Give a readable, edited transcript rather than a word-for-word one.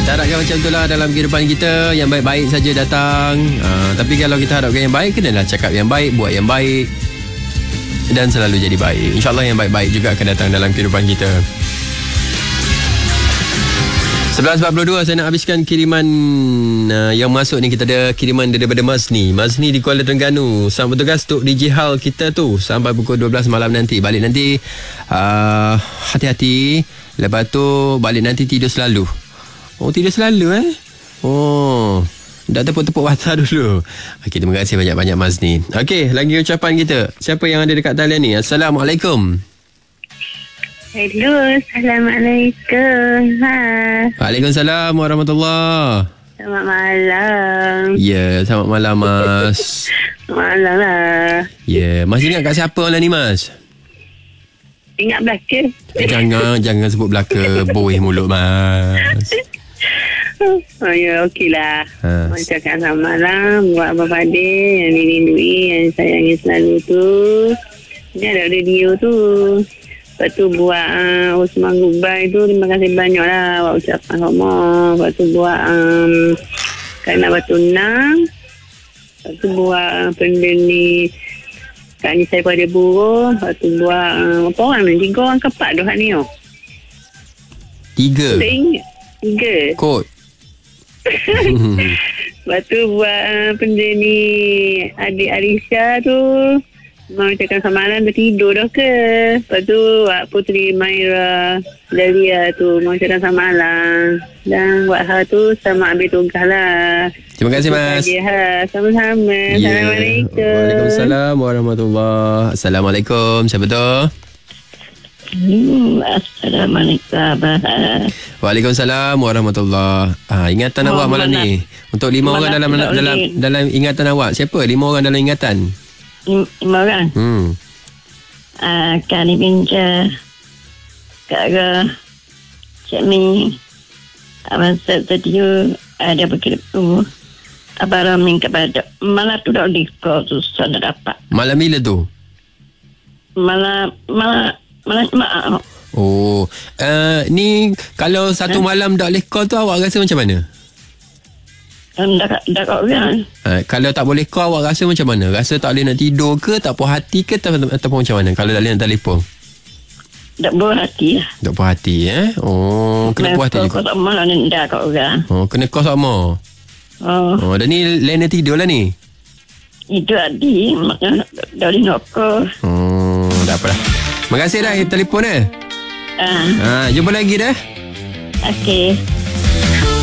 harapkan macam itulah dalam kehidupan kita. Yang baik-baik saja datang. Tapi kalau kita harapkan yang baik, kenalah cakap yang baik, buat yang baik, dan selalu jadi baik. InsyaAllah yang baik-baik juga akan datang dalam kehidupan kita. 11.42 saya nak habiskan kiriman yang masuk ni. Kita ada kiriman daripada Mazni di Kuala Terengganu. Sang petugas untuk DJ Hal kita tu sampai pukul 12 malam nanti. Balik nanti hati-hati. Lepas tu balik nanti tidur selalu. Oh, tidur selalu dah tepuk-tepuk mata dulu. Okey, terima kasih banyak-banyak Mazni. Okey, lagi ucapan kita. Siapa yang ada dekat talian ni? Assalamualaikum. Hello, Assalamualaikum. Waalaikumsalam warahmatullahi. Selamat malam. Ya, selamat malam Mas. Malam lah. Ya, Mas ingat kat siapa lah ni Mas? Ingat belaka. Jangan sebut belaka. Boih mulut Mas. Oh ya, okey lah. Cakap selamat malam buat Abang Fadil yang dirindui, yang sayangi selalu tu. Ini ada radio tu. Lepas tu buat Usman Goodbye tu, terima kasih banyak lah buat ucapan sama. Lepas tu buat Kaina Batu Enam. Lepas tu buat benda ni Kak Nisa pada burung. Lepas tu buat apa orang ni? 3 orang ke 4 dah ni oh. 3. Tak ingat. 3. Kod. Lepas tu buat benda ni adik Arisha tu. Mau cakap sama malam dah tidur dah ke? Lepas tu Putri Maira Dalia tu mau cakap sama malam. Dan buat hal tu sama ambil tugas lah. Terima kasih Mas. Sama-sama. Assalamualaikum. Waalaikumsalam warahmatullahi. Assalamualaikum. Siapa tu? Assalamualaikum. Waalaikumsalam warahmatullahi. Ingatan awak malam ni. Untuk 5 orang dalam ingatan awak. Siapa 5 orang dalam ingatan? 5 orang. Kali Binca, Kak Aga, Cik Mi, Abang Sertadio, ada begitu. Abang Ramin kepada malam tu dah dikau tu saya dapat. Malam bila tu? Malam Jumaat. Oh, ni kalau satu malam tak boleh call tu awak rasa macam mana? Dah kat orang. Kalau tak boleh call awak rasa macam mana? Rasa tak boleh nak tidur ke, tak puas hati ke, ataupun macam mana kalau tak boleh nak telefon? Tak puas hati lah. Tak puas hati Oh, kena puas hati juga. Kau tak malah ni dah kat orang. Oh, kena kau sama. Oh, dan ni Lena tidur lah ni. Itu adik maknanya dah boleh nak call. Dah apa dah. Terima kasih dah telefon jumpa lagi dah. Okey.